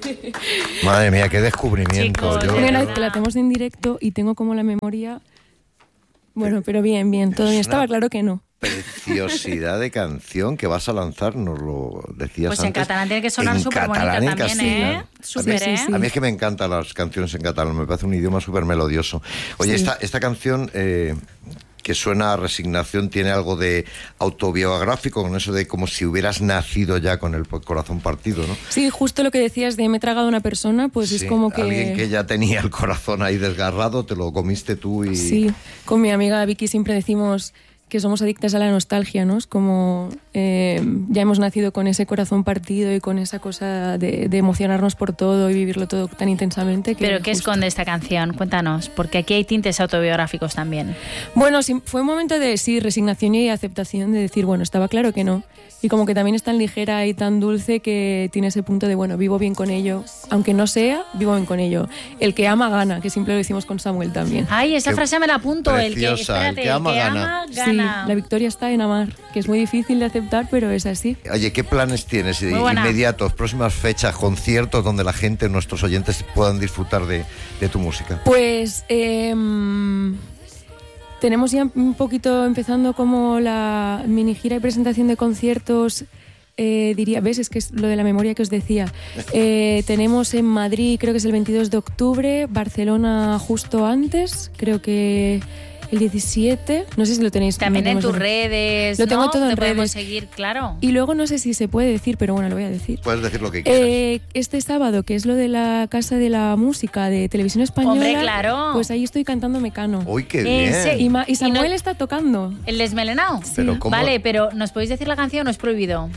Madre mía, qué descubrimiento. Chicos, una vez que la hacemos en directo y tengo como la memoria... Bueno, pero bien, todo bien. Estaba claro que no. Preciosidad de canción que vas a lanzar, nos lo decías pues antes. En catalán tiene que sonar súper bonita también, Súper, sí. A mí es que me encantan las canciones en catalán, me parece un idioma súper melodioso. Oye, esta canción... que suena a resignación, tiene algo de autobiográfico, con eso de como si hubieras nacido ya con el corazón partido, ¿no? Sí, justo lo que decías de me he tragado a una persona, pues es como que... Alguien que ya tenía el corazón ahí desgarrado, te lo comiste tú y... Sí, con mi amiga Vicky siempre decimos que somos adictas a la nostalgia, ¿no? Es como ya hemos nacido con ese corazón partido y con esa cosa de emocionarnos por todo y vivirlo todo tan intensamente. ¿Pero qué esconde esta canción? Cuéntanos, porque aquí hay tintes autobiográficos también. Bueno, sí, fue un momento de resignación y aceptación de decir, bueno, estaba claro que no. Y como que también es tan ligera y tan dulce que tiene ese punto de, bueno, vivo bien con ello. Aunque no sea, vivo bien con ello. El que ama gana, que siempre lo decimos con Samuel también. Ay, esa frase me la apunto. Preciosa, el que ama gana. Sí, la victoria está en amar, que es muy difícil de aceptar, pero es así. Oye, ¿qué planes tienes inmediatos, próximas fechas, conciertos donde la gente, nuestros oyentes, puedan disfrutar de tu música? Pues... tenemos ya un poquito empezando como la mini gira y presentación de conciertos, diría, ¿ves? Es que es lo de la memoria que os decía. Tenemos en Madrid, creo que es el 22 de octubre, Barcelona justo antes, creo que el 17, no sé si lo tenéis. También en tus redes, lo tengo ¿no? todo en Te podemos redes. Seguir, claro. Y luego no sé si se puede decir, pero bueno, lo voy a decir. Puedes decir lo que quieras. Este sábado, que es lo de la Casa de la Música de Televisión Española, ¡Hombre, claro! Pues ahí estoy cantando Mecano. ¡Uy, qué bien! Y Samuel está tocando. ¿El desmelenado? Sí. Pero ¿cómo? Vale, pero ¿nos podéis decir la canción o es prohibido?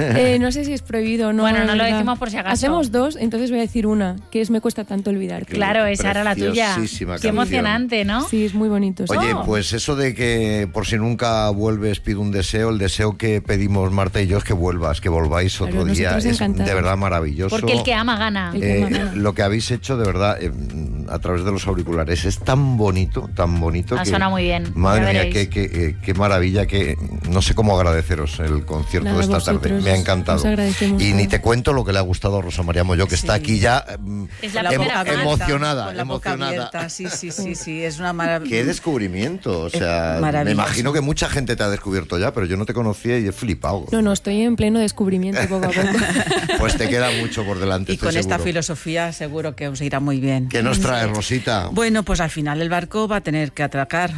No sé si es prohibido o no. Bueno, no lo decimos por si acaso. Hacemos dos, entonces voy a decir una, que es Me cuesta tanto olvidarte. Claro, esa era la tuya. Preciosísima Qué canción. emocionante, ¿no? Sí, es muy bonito. Sí. Oye, pues eso de que por si nunca vuelves pido un deseo, el deseo que pedimos Marta y yo es que vuelvas, que volváis otro día. Es encantados. de verdad maravilloso. Porque el que ama gana. Lo que habéis hecho de verdad a través de los auriculares es tan bonito Ha sonado muy bien. Madre mía, qué maravilla, que no sé cómo agradeceros el concierto de esta tarde. Me ha encantado. Y ni te cuento lo que le ha gustado a Rosa María Molló, que está aquí ya es la emocionada. Con la boca abierta, sí, es una maravilla. Qué descubrimiento, o sea, me imagino que mucha gente te ha descubierto ya, pero yo no te conocía y he flipado. No, estoy en pleno descubrimiento poco a poco. Pues te queda mucho por delante. Y con esta filosofía seguro que os irá muy bien. ¿Qué nos trae, Rosita? Bueno, pues al final el barco va a tener que atracar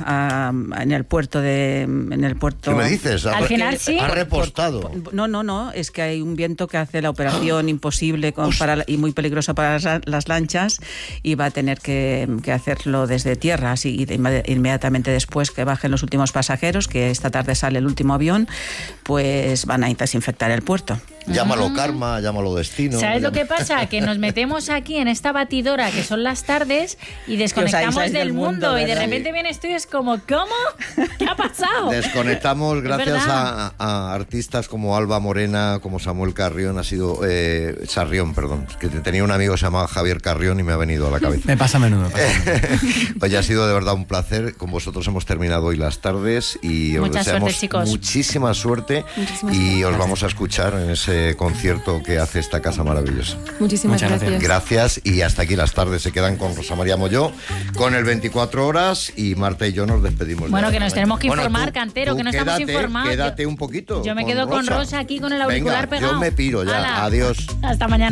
en el puerto. ¿Qué me dices? Al final sí. Ha repostado. No, es que hay un viento que hace la operación imposible y muy peligroso para las lanchas, y va a tener que hacerlo desde tierra, así inmediatamente después que bajen los últimos pasajeros, que esta tarde sale el último avión, pues van a desinfectar el puerto. Llámalo karma, llámalo destino. ¿Sabes lo que pasa? Que nos metemos aquí en esta batidora que son las tardes y desconectamos del mundo y de repente vienes tú y es como, ¿cómo? ¿Qué ha pasado? Desconectamos gracias a artistas como Alba Morena, como Samuel Carrión, Sarrión, perdón, que tenía un amigo que se llamaba Javier Carrión y me ha venido a la cabeza. Me pasa a menudo. Oye, ha sido de verdad un placer. Con vosotros hemos terminado hoy las tardes y os deseamos muchísima suerte. Y os vamos a escuchar en ese concierto que hace esta casa maravillosa. Muchísimas gracias. Gracias, y hasta aquí las tardes se quedan con Rosa María Molló, con el 24 horas, y Marta y yo nos despedimos. Bueno, que nos tenemos que informar, Cantero, que no estamos informados. Quédate un poquito. Yo me quedo con Rosa aquí con el auricular pegado. Yo me piro ya. ¡Hala! Adiós. Hasta mañana.